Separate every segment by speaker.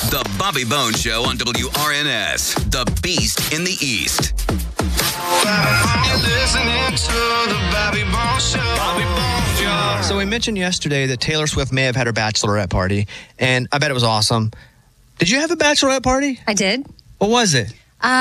Speaker 1: The Bobby Bones Show on WRNS, the Beast in the East.
Speaker 2: You're listening to the Bobby Bones Show. Bobby Bones Show.
Speaker 3: So we mentioned yesterday that Taylor Swift may have had her bachelorette party, and I bet it was awesome. Did you have a bachelorette party?
Speaker 4: I did.
Speaker 3: What was it?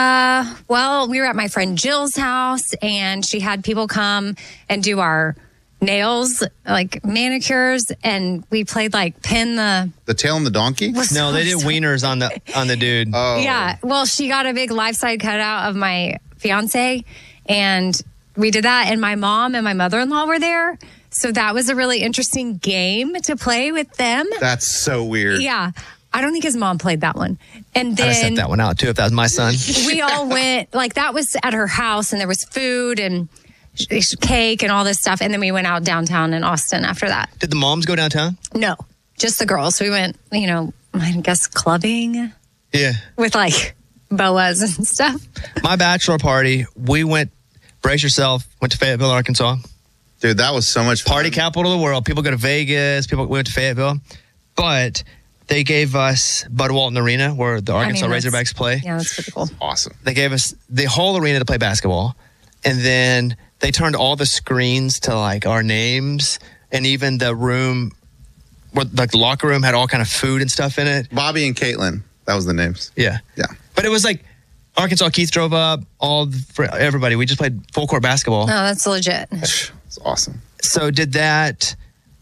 Speaker 4: Well, we were at my friend Jill's house, and she had people come and do our nails, like manicures, and we played like pin the
Speaker 5: tail on the donkey?
Speaker 3: No, they did wieners on the dude.
Speaker 5: Oh.
Speaker 4: Yeah. Well, she got a big life-size cutout of my fiance, and we did that, and my mom and my mother-in-law were there. So that was a really interesting game to play with them.
Speaker 5: That's so weird.
Speaker 4: Yeah. I don't think his mom played that one. And
Speaker 3: I'd have set
Speaker 4: then
Speaker 3: that one out too if that was my son.
Speaker 4: we all went, like that was at her house, and there was food and cake and all this stuff. And then we went out downtown in Austin after that.
Speaker 3: Did the moms go downtown?
Speaker 4: No, just the girls. We went, I guess clubbing
Speaker 3: Yeah.
Speaker 4: with like boas and stuff.
Speaker 3: My bachelor party, we went, brace yourself, went to Fayetteville, Arkansas.
Speaker 5: Dude, that was so much fun.
Speaker 3: Party capital of the world. People go to Vegas. We went to Fayetteville. But they gave us Bud Walton Arena, where the Arkansas Razorbacks play.
Speaker 4: Yeah, that's pretty cool.
Speaker 5: Awesome.
Speaker 3: They gave us the whole arena to play basketball. And then they turned all the screens to like our names, and even the room, like the locker room, had all kind of food and stuff in it.
Speaker 5: Bobby and Caitlin. That was the names.
Speaker 3: Yeah.
Speaker 5: Yeah.
Speaker 3: But it was like Arkansas Keith drove up, for everybody. We just played full court basketball.
Speaker 4: No, that's legit.
Speaker 5: It's awesome.
Speaker 3: So did that.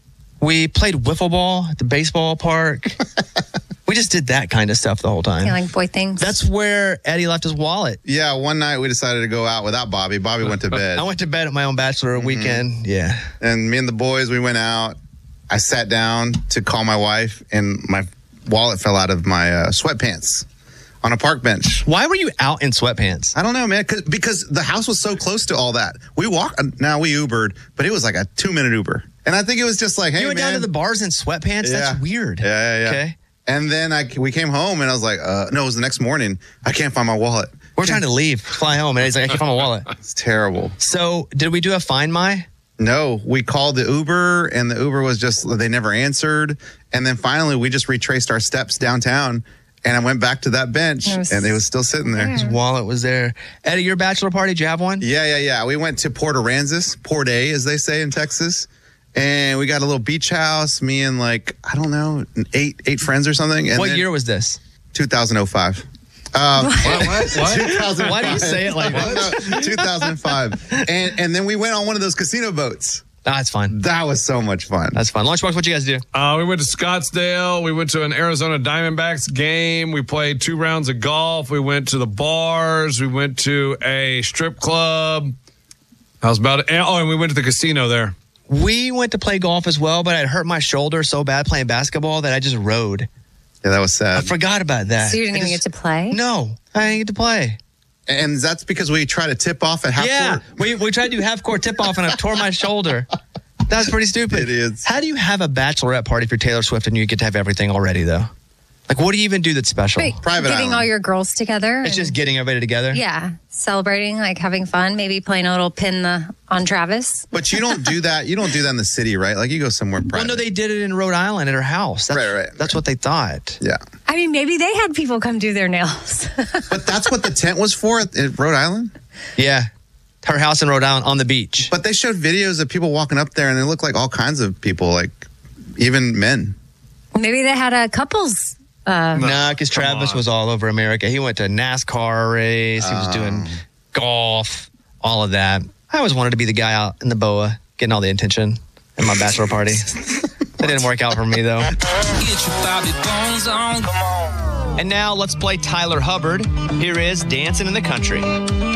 Speaker 3: We played wiffle ball at the baseball park. We just did that kind of stuff the whole time.
Speaker 4: Yeah, like boy things.
Speaker 3: That's where Eddie left his wallet.
Speaker 5: Yeah, one night we decided to go out without Bobby. Bobby went to bed.
Speaker 3: I went to bed at my own bachelor weekend. Yeah.
Speaker 5: And me and the boys, we went out. I sat down to call my wife, and my wallet fell out of my sweatpants on a park bench.
Speaker 3: Why were you out in sweatpants?
Speaker 5: I don't know, man, because the house was so close to all that. We Ubered, but it was like a 2-minute Uber. And I think it was just like, hey,
Speaker 3: you went down to the bars in sweatpants?
Speaker 5: Yeah.
Speaker 3: That's weird.
Speaker 5: Yeah.
Speaker 3: Okay.
Speaker 5: And then we came home, and I was like, no, it was the next morning. I can't find my wallet.
Speaker 3: We're trying to leave, fly home, and he's like, I can't find my wallet.
Speaker 5: It's terrible.
Speaker 3: So did we do a Find My?
Speaker 5: No, we called the Uber, and the Uber was they never answered. And then finally, we just retraced our steps downtown, and I went back to that bench, and it was still sitting there.
Speaker 3: His wallet was there. Eddie, your bachelor party, did you have one?
Speaker 5: Yeah. We went to Port Aransas, Port A, as they say in Texas. And we got a little beach house, me and eight friends or something. And
Speaker 3: what year was this?
Speaker 5: 2005.
Speaker 3: What?
Speaker 5: 2005.
Speaker 3: Why do you say it like that?
Speaker 5: 2005. And then we went on one of those casino boats.
Speaker 3: That's fun.
Speaker 5: That was so much fun.
Speaker 3: That's fun. Lunchbox, what you guys do?
Speaker 6: We went to Scottsdale. We went to an Arizona Diamondbacks game. We played 2 rounds of golf. We went to the bars. We went to a strip club. That was about it. And we went to the casino there.
Speaker 3: We went to play golf as well, but I hurt my shoulder so bad playing basketball that I just rode.
Speaker 5: Yeah, that was sad.
Speaker 3: I forgot about that.
Speaker 4: So you didn't even get to play?
Speaker 3: No, I didn't get to play.
Speaker 5: And that's because we tried to tip off at half court?
Speaker 3: We tried to do half court tip off, and I tore my shoulder. That was pretty stupid.
Speaker 5: It is.
Speaker 3: How do you have a bachelorette party for Taylor Swift and you get to have everything already, though? Like, what do you even do that's special?
Speaker 4: Wait,
Speaker 5: Private
Speaker 4: getting
Speaker 5: island.
Speaker 4: all your girls together.
Speaker 3: It's just getting everybody together?
Speaker 4: Yeah, celebrating, like having fun, maybe playing a little on Travis.
Speaker 5: But you don't do that. You don't do that in the city, right? Like you go somewhere private.
Speaker 3: Well, no, they did it in Rhode Island at her house. That's what they thought.
Speaker 5: Yeah.
Speaker 4: I mean, maybe they had people come do their nails.
Speaker 5: But that's what the tent was for at Rhode Island?
Speaker 3: Yeah. Her house in Rhode Island on the beach.
Speaker 5: But they showed videos of people walking up there, and it looked like all kinds of people, like even men.
Speaker 4: Maybe they had a couples.
Speaker 3: No, because Travis was all over America. He went to a NASCAR race. He was doing golf, all of that. I always wanted to be the guy out in the boa, getting all the attention at my bachelor party. That didn't work out for me, though.
Speaker 2: Get your Bobby Bones on. Come on.
Speaker 3: And now let's play Tyler Hubbard. Here is Dancing in the Country.